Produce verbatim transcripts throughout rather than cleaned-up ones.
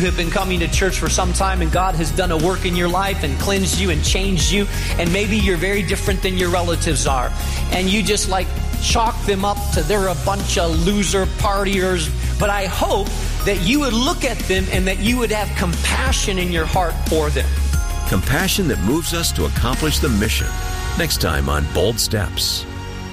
have been coming to church for some time and God has done a work in your life and cleansed you and changed you, and maybe you're very different than your relatives are, and you just like chalk them up to they're a bunch of loser partiers. But I hope that you would look at them and that you would have compassion in your heart for them. Compassion that moves us to accomplish the mission. Next time on Bold Steps.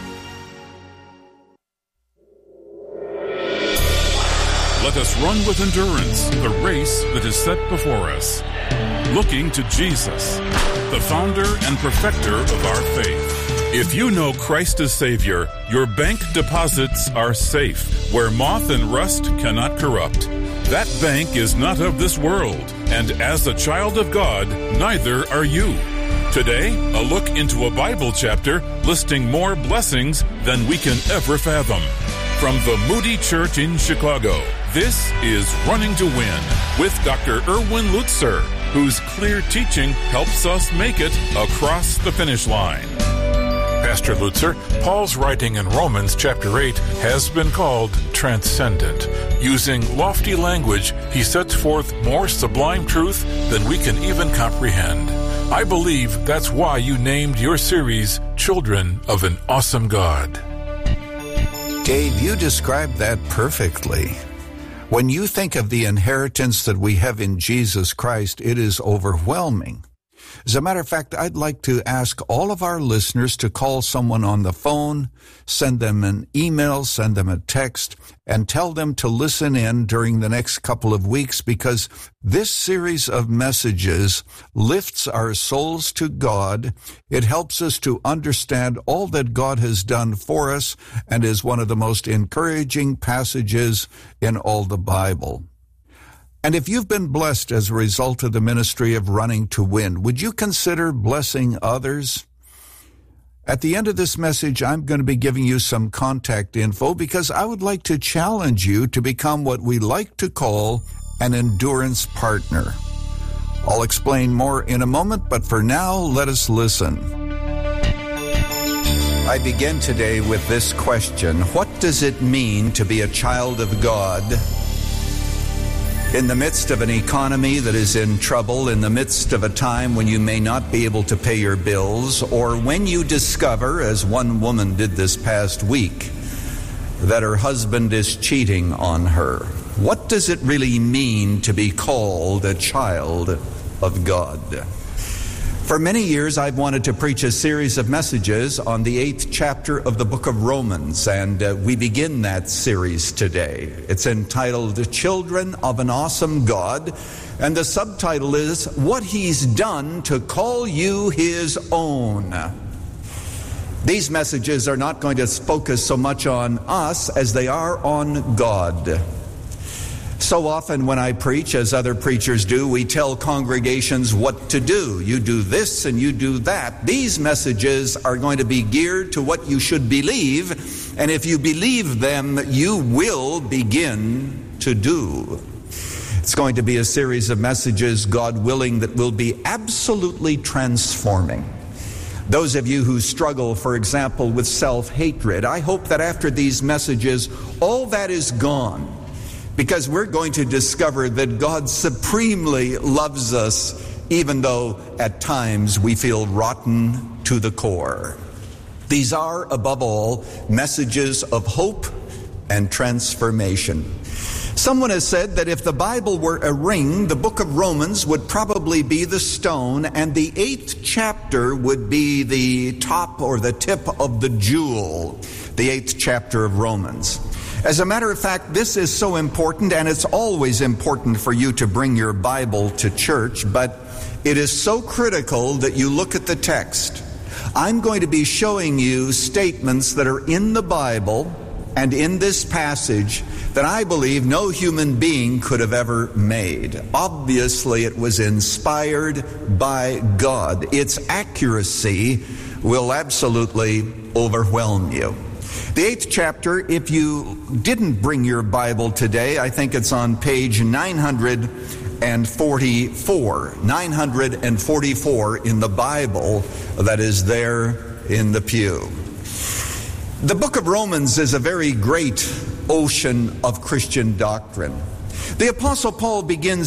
Let us run with endurance the race that is set before us, looking to Jesus, the founder and perfecter of our faith. If you know Christ as Savior, your bank deposits are safe, where moth and rust cannot corrupt. That bank is not of this world, and as a child of God, neither are you. Today, a look into a Bible chapter listing more blessings than we can ever fathom. From the Moody Church in Chicago, this is Running to Win with Doctor Erwin Lutzer, whose clear teaching helps us make it across the finish line. Pastor Lutzer, Paul's writing in Romans chapter eight has been called transcendent. Using lofty language, he sets forth more sublime truth than we can even comprehend. I believe that's why you named your series Children of an Awesome God. Dave, you described that perfectly. When you think of the inheritance that we have in Jesus Christ, it is overwhelming. As a matter of fact, I'd like to ask all of our listeners to call someone on the phone, send them an email, send them a text, and tell them to listen in during the next couple of weeks, because this series of messages lifts our souls to God. It helps us to understand all that God has done for us and is one of the most encouraging passages in all the Bible. And if you've been blessed as a result of the ministry of Running to Win, would you consider blessing others? At the end of this message, I'm going to be giving you some contact info because I would like to challenge you to become what we like to call an endurance partner. I'll explain more in a moment, but for now, let us listen. I begin today with this question: what does it mean to be a child of God? In the midst of an economy that is in trouble, in the midst of a time when you may not be able to pay your bills, or when you discover, as one woman did this past week, that her husband is cheating on her, what does it really mean to be called a child of God? For many years, I've wanted to preach a series of messages on the eighth chapter of the book of Romans, and uh, we begin that series today. It's entitled Children of an Awesome God, and the subtitle is What He's Done to Call You His Own. These messages are not going to focus so much on us as they are on God. So often when I preach, as other preachers do, we tell congregations what to do. You do this and you do that. These messages are going to be geared to what you should believe, and if you believe them, you will begin to do. It's going to be a series of messages, God willing, that will be absolutely transforming. Those of you who struggle, for example, with self-hatred, I hope that after these messages, all that is gone. Because we're going to discover that God supremely loves us, even though at times we feel rotten to the core. These are, above all, messages of hope and transformation. Someone has said that if the Bible were a ring, the book of Romans would probably be the stone, and the eighth chapter would be the top or the tip of the jewel, the eighth chapter of Romans. As a matter of fact, this is so important, and it's always important for you to bring your Bible to church, but it is so critical that you look at the text. I'm going to be showing you statements that are in the Bible and in this passage that I believe no human being could have ever made. Obviously, it was inspired by God. Its accuracy will absolutely overwhelm you. The eighth chapter, if you didn't bring your Bible today, I think it's on page nine forty-four. nine forty-four in the Bible that is there in the pew. The book of Romans is a very great ocean of Christian doctrine. The Apostle Paul begins